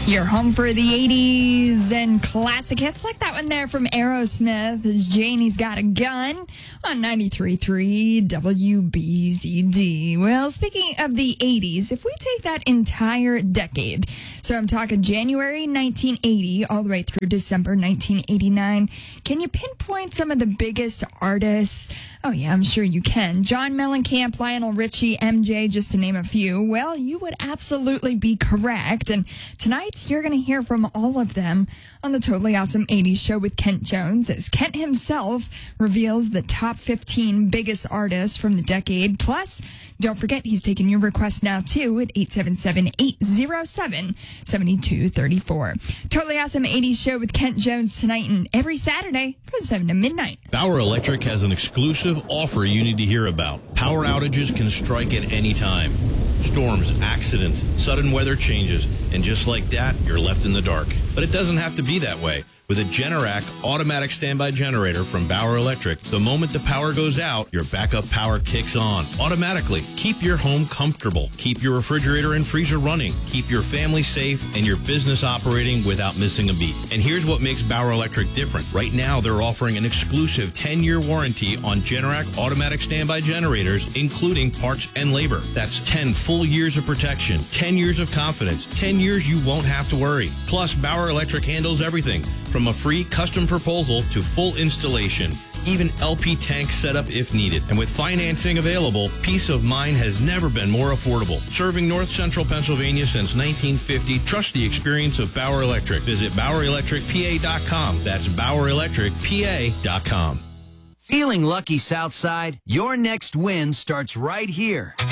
You're home for the 80s and classic hits like that one there from Aerosmith. As Janie's Got a Gun on 93.3 WBZD. Well, speaking of the 80s, if we take that entire decade, so I'm talking January 1980 all the way through December 1989, can you pinpoint some of the biggest artists? Oh yeah, I'm sure you can. John Mellencamp, Lionel Richie, MJ, just to name a few. Well, you would absolutely be correct. And tonight, you're going to hear from all of them on the Totally Awesome 80s show with Kent Jones, as Kent himself reveals the top 15 biggest artists from the decade. Plus, don't forget, he's taking your requests now, too, at 877-807-7234. Totally Awesome 80s show with Kent Jones tonight and every Saturday from 7 to midnight. Bauer Electric has an exclusive offer you need to hear about. Power outages can strike at any time. Storms, accidents, sudden weather changes, and just like that, you're left in the dark. But it doesn't have to be that way. With a Generac automatic standby generator from Bauer Electric, the moment the power goes out, your backup power kicks on automatically. Keep your home comfortable. Keep your refrigerator and freezer running. Keep your family safe and your business operating without missing a beat. And here's what makes Bauer Electric different. Right now, they're offering an exclusive 10-year warranty on Generac automatic standby generators, including parts and labor. That's 10 full years of protection, 10 years of confidence, 10 years you won't have to worry. Plus, Bauer Electric handles everything from a free custom proposal to full installation, even LP tank setup if needed. And with financing available, peace of mind has never been more affordable. Serving North Central Pennsylvania since 1950, trust the experience of Bauer Electric. Visit BauerElectricPA.com. That's BauerElectricPA.com. Feeling lucky, Southside? Your next win starts right here.